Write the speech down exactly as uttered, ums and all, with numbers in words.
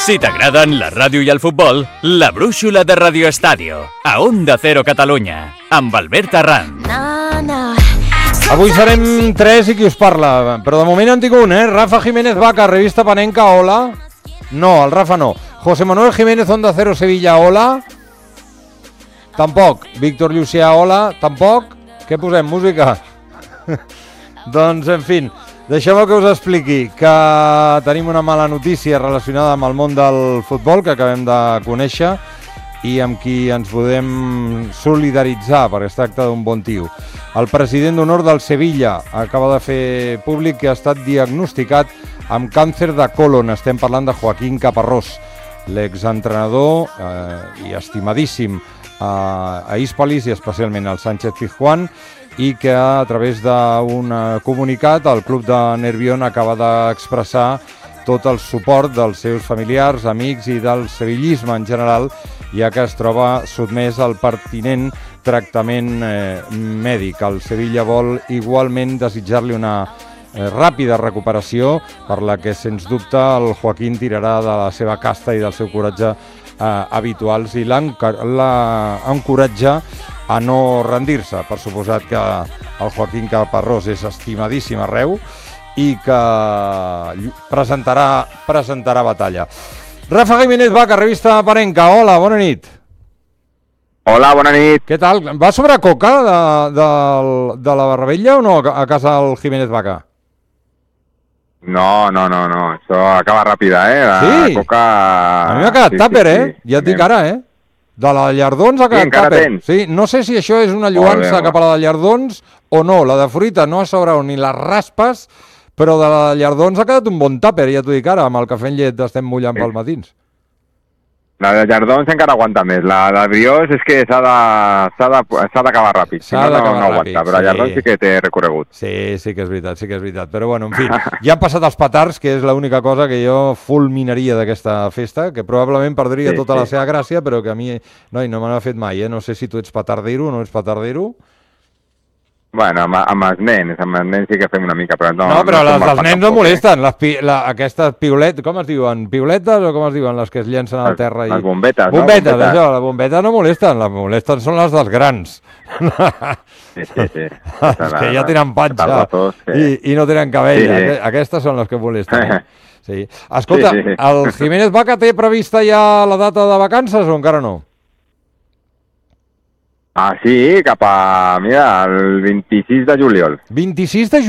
Si t'agraden la ràdio i el futbol, la brúixola de Radio Estadio, a Onda Cero Catalunya, amb Albert Arranz. Avui serem tres i qui us parla, però de moment en tinc un, eh? Rafa Jiménez Vaca, Revista Panenca, hola. No, el Rafa no. José Manuel Jiménez, Onda Cero Sevilla, hola. Tampoc. Víctor Llucià, hola. Tampoc. Què posem? Música? Doncs, en fi, deixeu-me que us expliqui que tenim una mala notícia relacionada amb el món del futbol que acabem de conèixer i amb qui ens podem solidaritzar, perquè es tracta d'un bon tio. El president d'honor del Sevilla acaba de fer públic que ha estat diagnosticat amb càncer de colon. Estem parlant de Joaquín Caparrós, l'exentrenador eh, i estimadíssim eh, a Hispalis i especialment al Sánchez Pizjuán, i que a través d'un comunicat el club de Nervión acaba d'expressar tot el suport dels seus familiars, amics i del sevillisme en general, ja que es troba sotmès al pertinent tractament eh, mèdic. El Sevilla vol igualment desitjar-li una eh, ràpida recuperació, per la que sens dubte el Joaquín tirarà de la seva casta i del seu coratge eh, habituals i l'encoratja a no rendir-se. Per suposat que el Joaquín Caparrós és estimadíssim arreu i que presentarà, presentarà batalla. Rafa Jiménez Vaca, Revista Panenca, hola, bona nit. Hola, bona nit. Què tal? Va sobre coca de, de, de la Barravella o no a casa del Jiménez Vaca? No, no, no, no, això acaba ràpida, eh? La Sí? coca... A mi m'ha quedat sí, tàper, sí, eh? sí. Ja et dic ara, eh? De la Llardons ha Sí, quedat encara tàper. tens? Sí, no sé si això és una lluança Molt bé, cap a la de Llardons o no. La de fruita no asseureu ni les raspes, però de la Llardons ha quedat un bon tàper, ja t'ho dic ara, amb el cafè amb llet estem mullant Sí. pel matins. La de Llardons encara aguanta més. La de Briós és que s'ha de- s'ha de- s'ha d'acabar ràpid. Si S'ha no, no, d'acabar no aguanta, ràpid, però la sí. Llardons sí que té recorregut. Sí, sí que és veritat, sí que és veritat. Però bueno, en fi, ja han passat els petards, que és l'única cosa que jo fulminaria d'aquesta festa, que probablement perdria Sí, tota la sí. seva gràcia, però que a mi noi, no me n'ha fet mai, eh? No sé si tu ets petardero o no ets petardero. Bueno, amb, amb els nens, amb els nens sí que fem una mica, però no... No, però no les som dels molt nens no tampoc, eh? molesten, les pi, la, aquestes piuletes, com es diuen? Piuletes o com es diuen les que es llencen al Les- terra? I... les bombetes, no? Bombetes, Bombetes. això, les bombetes no molesten, les molesten són les dels grans. Sí, sí, sí. Els que ja tenen panxa Tardatos, que- i, i no tenen cabell, Sí, sí. Aqu- aquestes són les que molesten. Eh? Sí. Escolta, Sí, sí. el Jiménez Vaca té prevista ja la data de vacances o encara no? Ah, sí, cap a... Mira, el vint-i-sis de juliol. vint-i-sis de